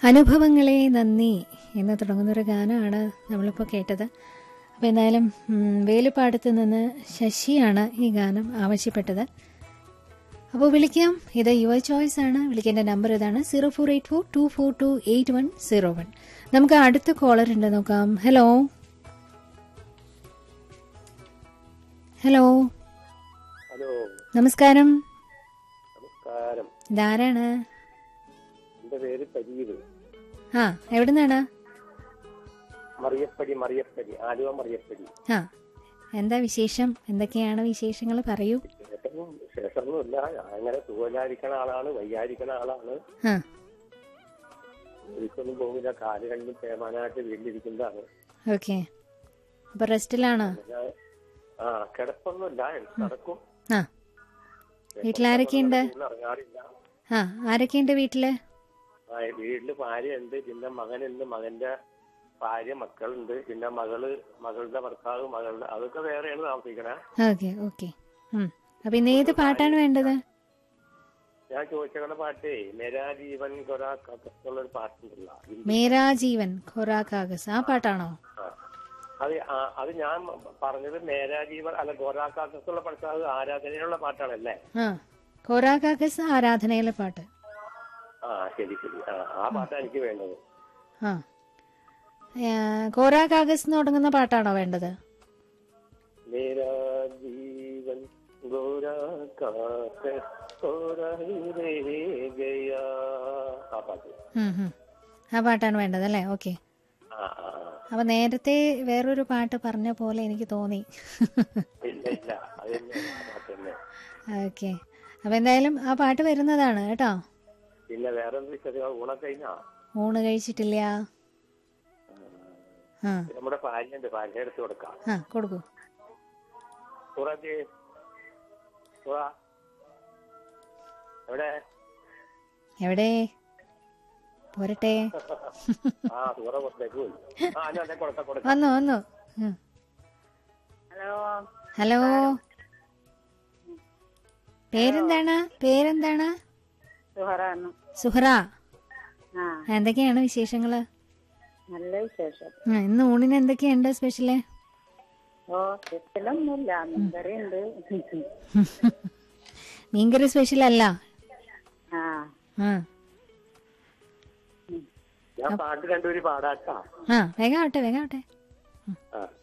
അനുഭവങ്ങളെ നന്ദി എന്ന് തുടങ്ങുന്നൊരു ഗാനമാണ് നമ്മളിപ്പോൾ കേട്ടത്. അപ്പോൾ എന്തായാലും വേലുപ്പാടത്ത് നിന്ന് ശശിയാണ് ഈ ഗാനം ആവശ്യപ്പെട്ടത്. അപ്പോൾ വിളിക്കാം, ഇത് യുവർ ചോയ്സ് ആണ്. വിളിക്കേണ്ട നമ്പർ ഇതാണ് 0484242801. നമുക്ക് അടുത്ത കോളർ ഉണ്ട്, നോക്കാം. ഹലോ ഹലോ ഹലോ, നമസ്കാരം. നമസ്കാരം. ഇതാരാണ്? എന്റെ പേര് പരീത്. ആ, എവിടെ നിന്നാണ്? മറിയപ്പടി, ആലുവ മറിയപ്പടി. ആ, എന്താ വിശേഷം? എന്തൊക്കെയാണ് വിശേഷങ്ങൾ? പറയൂ. ശേഷമൊന്നുമില്ല, ഞാൻ അങ്ങനെ സുഖമില്ലാതിരിക്കണ ആളാണ്, വയ്യാതിരിക്കണ ആളാണ്. ഒരിക്കലും പോകില്ല, കാല് രണ്ടും തേമാനായിട്ട് വീട്ടിലിരിക്കുന്നതാണ്. ഓക്കെ, അപ്പൊ റെസ്റ്റിലാണോ? ആ, കിടപ്പൊന്നുമില്ല, നടക്കും. ആ, വീട്ടിലാരൊക്കെയുണ്ട്? ഇറങ്ങാറില്ല. ആ, ആരൊക്കെയുണ്ട് വീട്ടില്? വീട്ടില് ഭാര്യയുണ്ട്, പിന്നെ മകനുണ്ട്, മകന്റെ ഭാര്യ, മക്കളുണ്ട്, പിന്നെ മകളുടെ ഭർത്താവ്, മകളുടെ, അതൊക്കെ വേറെയാണ് താമസിക്കണേ. Okay okay. അപ്പൊ ഇന്ന് ഏത് പാട്ടാണ് വേണ്ടത്? ഞാൻ ചോദിച്ച പാട്ടേ മേരാ ജീവൻ കൊറാ കാഗസ് ഒരു പാട്ടുണ്ടല്ലോ. മേരാ ജീവൻ കൊറാ കാഗസ്, ആ പാട്ടാണോ? അത് ഞാൻ പറഞ്ഞത് മേരാ ജീവൻ അല്ല, കൊറാ കാഗസ് ഉള്ള പാട്ട് ആരാധനയിലുള്ള പാട്ടാണല്ലേ? ആ, കൊറാ കാഗസ് ആരാധനയിലെ പാട്ട്. ആ, ശരി ശരി. ആ പാട്ടാണ് എനിക്ക് വേണ്ടത്. ആ, കോറാ കാഗസ് എന്ന് തുടങ്ങുന്ന പാട്ടാണോ വേണ്ടത്? മേരാ ജീവൻ ഗോരാ കാഗസ് കോരാ രേ ഗയാ, ആ പാട്ട്. ആ പാട്ടാണ് വേണ്ടത് അല്ലേ? ഓക്കെ. അപ്പൊ നേരത്തെ വേറൊരു പാട്ട് പറഞ്ഞ പോലെ എനിക്ക് തോന്നി. ഓക്കെ, അപ്പൊ എന്തായാലും ആ പാട്ട് വരുന്നതാണ് കേട്ടോ. പിന്നെ വേറെ ഊണൊക്കെ കഴിഞ്ഞാ? ഊണ് കഴിച്ചിട്ടില്ല. നമ്മുടെ ഭാര്യയുണ്ട്, ഭാര്യ എടുത്ത് കൊടുക്കാം. ആ, കൊടുക്കൂ. എവിടെ പോരട്ടെ? വന്നു വന്നു. ഹലോ, പേരെന്താണ്? സുഹറ. എന്തൊക്കെയാണ് വിശേഷങ്ങള്? നല്ല വിശേഷം. ഇന്ന് ഊണിന് എന്തൊക്കെയുണ്ട് സ്പെഷ്യല്? സ്പെഷ്യലൊന്നുമില്ല, മീൻകറി ഉണ്ട്. മീൻകറി സ്പെഷ്യൽ അല്ല? ഞാൻ പാട്ട് കണ്ടൊരു പാടാട്ടാ. വേഗാവട്ടെ.